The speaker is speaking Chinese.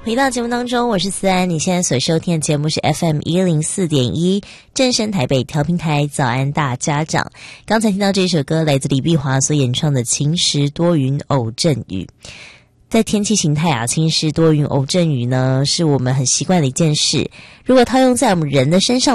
回到节目当中，我是思安，你现在所收听的节目是 FM104.1 正声台北调频台早安大家长。刚才听到这首歌来自李碧华所演唱的晴时多云偶阵雨。在天气形态晴时多云偶阵雨呢，是我们很习惯的一件事。如果套用在我们人的身上